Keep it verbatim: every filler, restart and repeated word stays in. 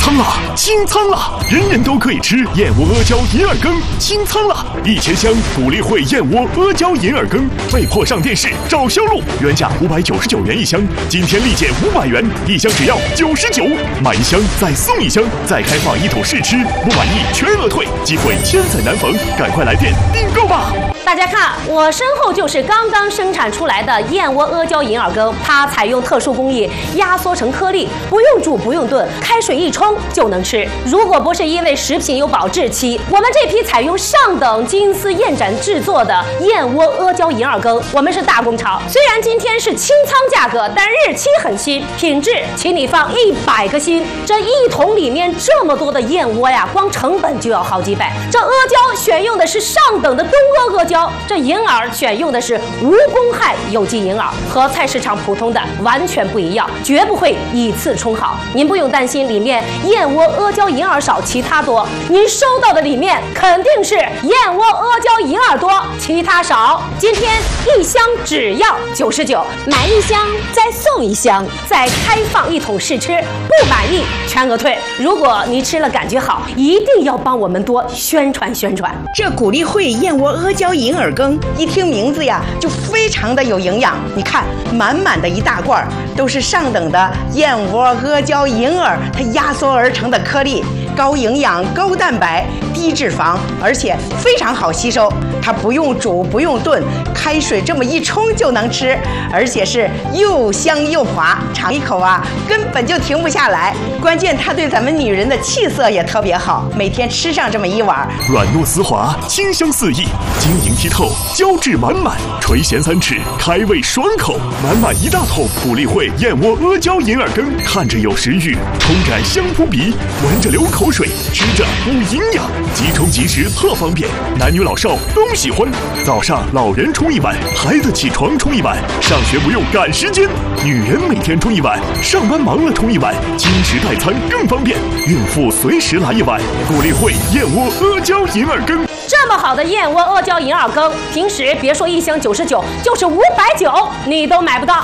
仓了，清仓了！人人都可以吃燕窝阿胶银耳羹，清仓了！一千箱鼓励会燕窝阿胶银耳羹被迫上电视找销路，原价五百九十九元一箱，今天立减五百元，一箱只要九十九，买一箱再送一箱，再开放一桶试吃，不满意全额退，机会千载难逢，赶快来电订购吧！ 大家看，我身后就是刚刚生产出来的燕窝阿胶银耳羹，它采用特殊工艺压缩成颗粒，不用煮不用炖，开水一冲就能吃。如果不是因为食品有保质期，我们这批采用上等金丝燕盏制作的燕窝阿胶银耳羹，我们是大工厂。虽然今天是清仓价格，但日期很新，品质请你放一百个心。这一桶里面这么多的燕窝呀，光成本就要好几百。这阿胶选用的是上等的东阿阿胶，这银耳选用的是无公害有机银耳，和菜市场普通的完全不一样，绝不会以次充好。您不用担心里面燕窝阿胶银耳少，其他多。您收到的里面肯定是燕窝阿胶银耳多，其他少。今天一箱只要九十九，买一箱再送一箱，再开放一桶试吃，不满意全额退。如果你吃了感觉好，一定要帮我们多宣传宣传。 这鼓励会燕窝阿胶银耳羹，一听名字呀就非常的有营养。你看，满满的一大罐，都是上等的燕窝阿胶银耳，它压缩而成的颗粒，高营养、高蛋白、低脂肪，而且非常好吸收。它不用煮不用炖，开水这么一冲就能吃，而且是又香又滑，尝一口啊根本就停不下来。关键它对咱们女人的气色也特别好，每天吃上这么一碗， 软糯丝滑，清香四溢，晶莹剔透，胶质满满，垂涎三尺，开胃爽口。满满一大桶鼓励会燕窝阿胶银耳羹，看着有食欲，冲着香扑鼻，闻着流口水，吃着补营养，即冲即食特方便，男女老少都喜欢。早上老人冲一碗，孩子起床冲一碗，上学不用赶时间，女人每天冲一碗，上班忙了冲一碗，经食代餐更方便，孕妇随时来一碗。鼓励会燕窝阿胶银耳羹。 这么好的燕窝阿胶银耳羹，平时别说一箱九十九，就是五百九，你都买不到。